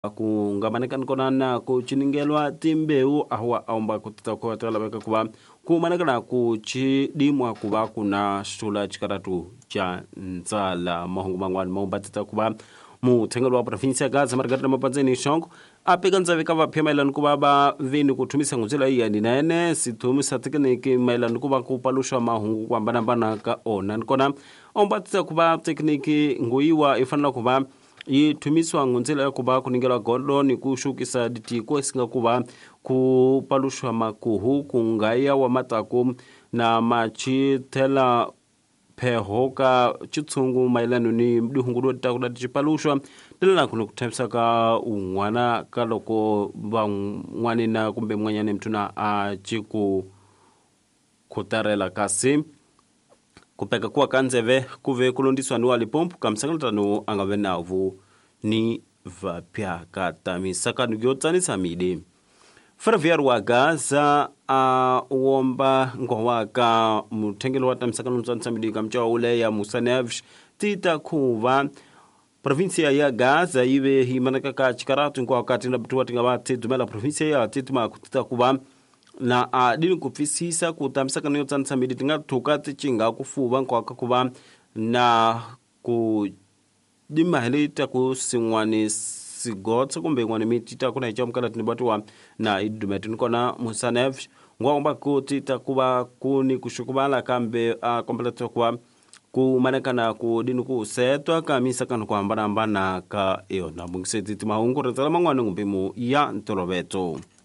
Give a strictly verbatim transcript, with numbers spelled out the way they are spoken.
kungamaneka nkonana ku chiningelwa timbeu ahwa aomba kutitakuwa talabeka kuba kumanekana ku chidimwa kuba kuna shula chikaratu cha nzala mahungu mangwani maumbatita kuba mu tengelwa provinsi ya Gaza margarita mapanzeni shongo apeka nzaveka vapya mailani kuba ba vini kutumisa nguzila iya ninaene situmisa tekniki mailani kuba kupalusha mahungu kwa mbana ka ona nkona ombatita kuba tekniki nguiwa ifanana kuba itumiswa ngunzila ya kuba kuningela gondo ni kushukisa diti kwesinga kuba kupalushwa makuhu kungaya wa mataku na machi tela pehoka chitsungu mailano ni mduhungudu takuda chipalushwa tela kuno kutemsa ka ungwana kaloko ba ngwani na kumbe mwanyane mtuna a chiku kutarela kasi kupeka kuwa kanzeve kuve kulundiswa ni walipompu kamsangaltanu angavenavu ni vapya katami saka nugyotani samide Ferroviário wa Gaza a uomba ngowaka mutengelo wata msakano samide kamchawa ule ya Musanevich tita kuva provinsia ya Gaza iwe himanaka ka chikaratu kwa wakati na bitu watinga wate dumela provinsia ya tituma kutita kuva na a dini kufisisa kutamsaka niyo tsansa midi tinga tukati chinga kufuba kwa kuba na ku dima helita ku singwani sigotsa kumbe ngwani mitita kuna icha mkala tinibatuwa na idumetu nikona Musanevich ngwa ku tita kuba kuni kushukubala kambe a kompleto kwa kumanekana ku dini ku setwa kamisa kanu kwa mbana mbana ka iyo na bungiseti tima ungu retala mangwani ngumbimu ya ntorobeto.